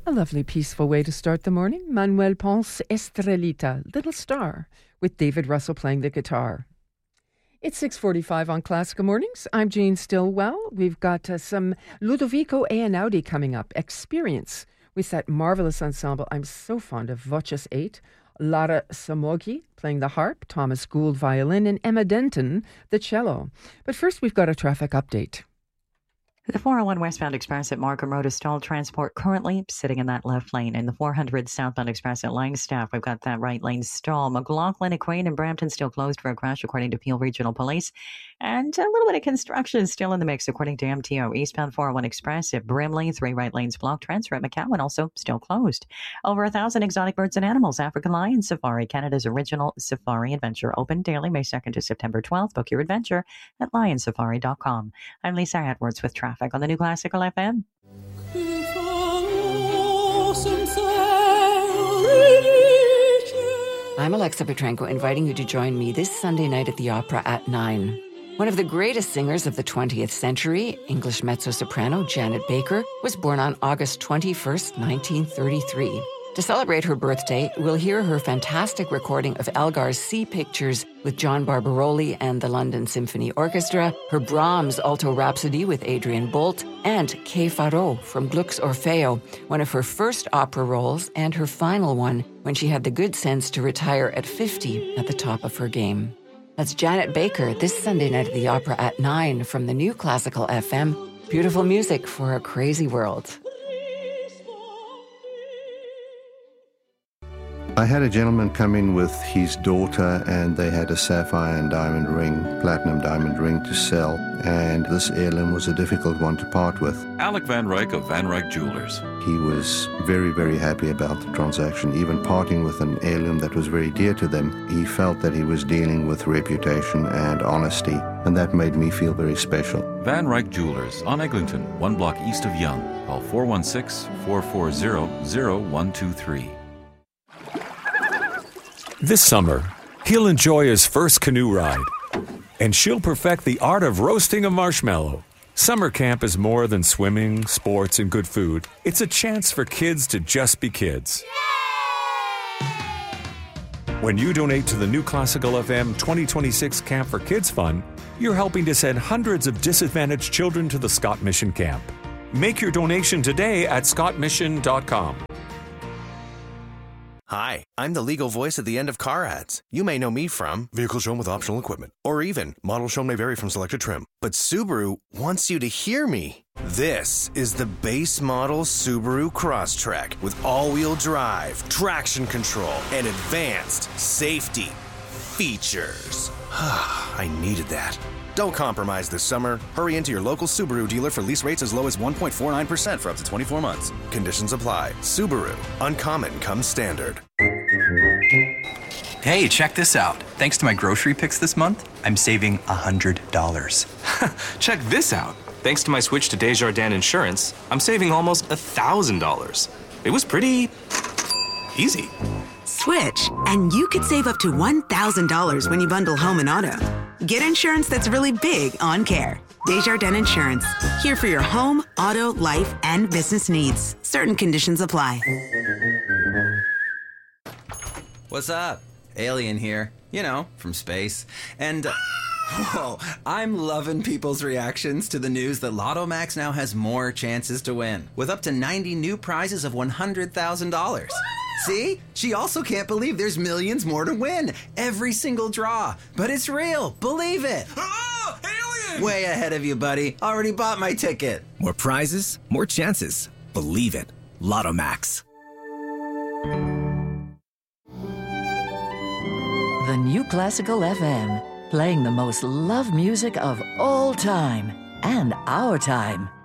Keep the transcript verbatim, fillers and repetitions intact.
A lovely, peaceful way to start the morning. Manuel Ponce Estrelita, Little Star, with David Russell playing the guitar. It's six forty-five on Classica Mornings. I'm Jane Stillwell. We've got uh, some Ludovico Einaudi coming up. Experience with that marvelous ensemble. I'm so fond of Voces eight. Lara Samoghi playing the harp, Thomas Gould violin, and Emma Denton the cello. But first, we've got a traffic update. The four oh one westbound express at Markham Road is stalled. Transport currently sitting in that left lane. In the four hundred southbound express at Langstaff, we've got that right lane stall. McLaughlin, Equine, and Brampton still closed for a crash, according to Peel Regional Police. And a little bit of construction still in the mix, according to M T O. Eastbound four oh one express at Brimley, three right lanes blocked. Transfer at McCowan also still closed. Over a thousand exotic birds and animals. African Lion Safari, Canada's original safari adventure. Open daily May second to September twelfth. Book your adventure at lion safari dot com. I'm Lisa Edwards with traffic on the new Classical F M. I'm Alexa Petrenko, inviting you to join me this Sunday night at the Opera at nine. One of the greatest singers of the twentieth century, English mezzo-soprano Janet Baker, was born on August twenty-first, nineteen thirty-three. To celebrate her birthday, we'll hear her fantastic recording of Elgar's Sea Pictures with John Barbaroli and the London Symphony Orchestra, her Brahms Alto Rhapsody with Adrian Bolt, and Che Farò from Gluck's Orfeo, one of her first opera roles and her final one when she had the good sense to retire at fifty at the top of her game. That's Janet Baker this Sunday night at the Opera at nine from the new Classical F M. Beautiful music for a crazy world. I had a gentleman come in with his daughter and they had a sapphire and diamond ring, platinum diamond ring to sell, and this heirloom was a difficult one to part with. Alec Van Ryk of Van Ryk Jewelers. He was very, very happy about the transaction, even parting with an heirloom that was very dear to them. He felt that he was dealing with reputation and honesty, and that made me feel very special. Van Ryk Jewelers on Eglinton, one block east of Yonge. Call four one six, four four zero, zero one two three. This summer, he'll enjoy his first canoe ride, and she'll perfect the art of roasting a marshmallow. Summer camp is more than swimming, sports, and good food. It's a chance for kids to just be kids. When you donate to the new Classical F M twenty twenty-six Camp for Kids Fund, you're helping to send hundreds of disadvantaged children to the Scott Mission Camp. Make your donation today at scott mission dot com. Hi, I'm the legal voice at the end of car ads. You may know me from Vehicle Shown with Optional Equipment, or even Model Shown may vary from selected trim. But Subaru wants you to hear me. This is the base model Subaru Crosstrek with all-wheel drive, traction control, and advanced safety features. I needed that. Don't compromise this summer. Hurry into your local Subaru dealer for lease rates as low as one point four nine percent for up to twenty-four months. Conditions apply. Subaru. Uncommon comes standard. Hey, check this out. Thanks to my grocery picks this month, I'm saving one hundred dollars. Check this out. Thanks to my switch to Desjardins Insurance, I'm saving almost one thousand dollars. It was pretty easy. Switch, and you could save up to one thousand dollars when you bundle home and auto. Get insurance that's really big on care. Desjardins Insurance. Here for your home, auto, life, and business needs. Certain conditions apply. What's up? Alien here. You know, from space. And, uh, whoa, I'm loving people's reactions to the news that Lotto Max now has more chances to win, with up to ninety new prizes of one hundred thousand dollars. See? She also can't believe there's millions more to win. Every single draw. But it's real. Believe it. Oh, alien! Way ahead of you, buddy. Already bought my ticket. More prizes, more chances. Believe it. Lotto Max. The new Classical F M, playing the most loved music of all time and our time.